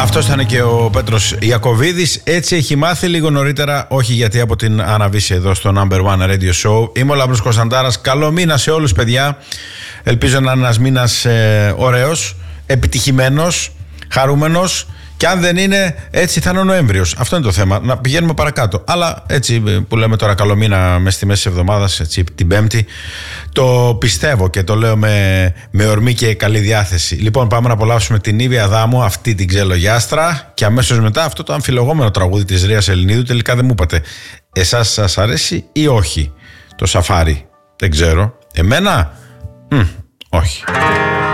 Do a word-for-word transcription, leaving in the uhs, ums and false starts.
Αυτός ήταν και ο Πέτρος Ιακωβίδης. Έτσι έχει μάθει λίγο νωρίτερα, όχι γιατί από την Αναβίση εδώ στο Number One Radio Show. Είμαι ο Λάμπρος Κωνσταντάρας. Καλό μήνα σε όλους, παιδιά. Ελπίζω να είναι ένας μήνας ε, ωραίος, επιτυχημένος, χαρούμενος. Και αν δεν είναι, έτσι θα είναι ο Νοέμβριος. Αυτό είναι το θέμα. Να πηγαίνουμε παρακάτω. Αλλά έτσι που λέμε τώρα καλό μήνα μες στη μέση της εβδομάδας, έτσι την Πέμπτη, το πιστεύω και το λέω με, με ορμή και καλή διάθεση. Λοιπόν, πάμε να απολαύσουμε την Ήβη Αδάμου, αυτή την ξελογιάστρα, και αμέσως μετά αυτό το αμφιλογόμενο τραγούδι της Ρίας Ελληνίδου. Τελικά δεν μου είπατε, εσάς σας αρέσει ή όχι το Σαφάρι? Δεν ξέρω. Εμένα, Μ, όχι.